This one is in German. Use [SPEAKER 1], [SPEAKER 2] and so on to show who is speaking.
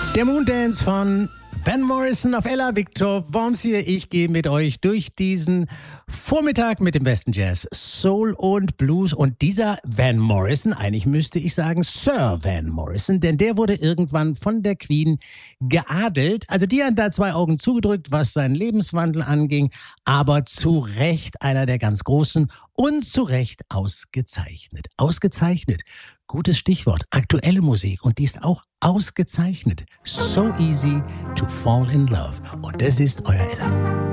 [SPEAKER 1] Der Moondance von Van Morrison auf Ella. Victor Worms hier. Ich gehe mit euch durch diesen Vormittag mit dem besten Jazz, Soul und Blues. Und dieser Van Morrison, eigentlich müsste ich sagen Sir Van Morrison, denn der wurde irgendwann von der Queen geadelt. Also die hat da 2 Augen zugedrückt, was seinen Lebenswandel anging. Aber zu Recht einer der ganz Großen und zu Recht ausgezeichnet. Ausgezeichnet. Gutes Stichwort, aktuelle Musik, und die ist auch ausgezeichnet. So easy to fall in love. Und das ist euer Ella.